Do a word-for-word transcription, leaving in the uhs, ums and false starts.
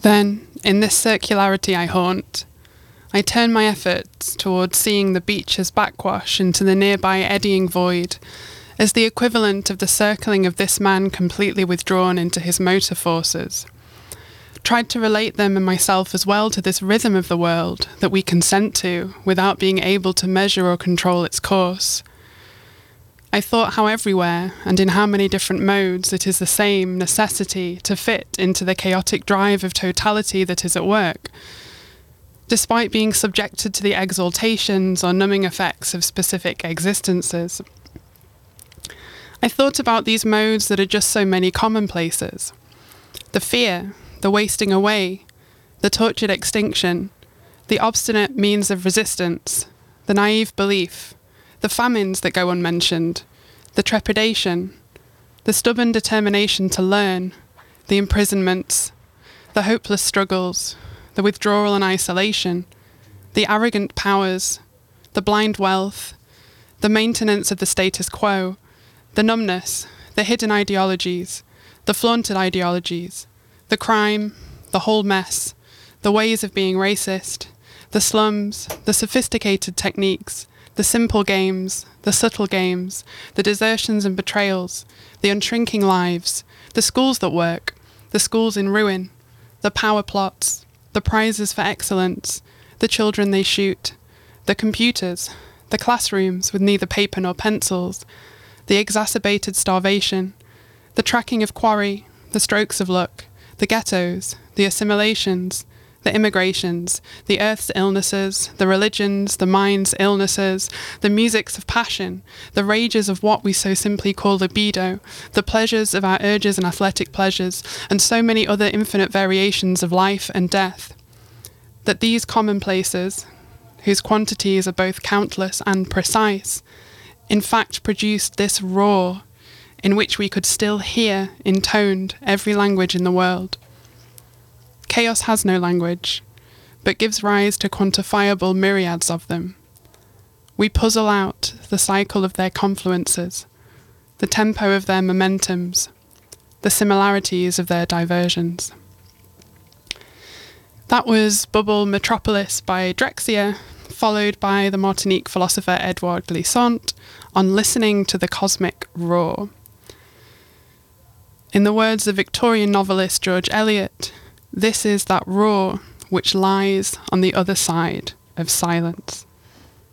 Then, in this circularity I haunt, I turn my efforts towards seeing the beach as backwash into the nearby eddying void, as the equivalent of the circling of this man completely withdrawn into his motor forces. Tried to relate them and myself as well to this rhythm of the world that we consent to without being able to measure or control its course. I thought how everywhere and in how many different modes it is the same necessity to fit into the chaotic drive of totality that is at work, despite being subjected to the exaltations or numbing effects of specific existences. I thought about these modes that are just so many commonplaces. The fear, the wasting away, the tortured extinction, the obstinate means of resistance, the naive belief, the famines that go unmentioned, the trepidation, the stubborn determination to learn, the imprisonments, the hopeless struggles, the withdrawal and isolation, the arrogant powers, the blind wealth, the maintenance of the status quo, the numbness, the hidden ideologies, the flaunted ideologies, the crime, the whole mess, the ways of being racist, the slums, the sophisticated techniques, the simple games, the subtle games, the desertions and betrayals, the unshrinking lives, the schools that work, the schools in ruin, the power plots, the prizes for excellence, the children they shoot, the computers, the classrooms with neither paper nor pencils, the exacerbated starvation, the tracking of quarry, the strokes of luck, the ghettos, the assimilations, the immigrations, the earth's illnesses, the religions, the mind's illnesses, the musics of passion, the rages of what we so simply call libido, the pleasures of our urges and athletic pleasures, and so many other infinite variations of life and death. That these commonplaces, whose quantities are both countless and precise, in fact produced this roar in which we could still hear intoned every language in the world. Chaos has no language, but gives rise to quantifiable myriads of them. We puzzle out the cycle of their confluences, the tempo of their momentums, the similarities of their diversions. That was Bubble Metropolis by Drexciya, followed by the Martinique philosopher Edouard Glissant on Listening to the Cosmic Roar. In the words of Victorian novelist George Eliot, this is that roar which lies on the other side of silence.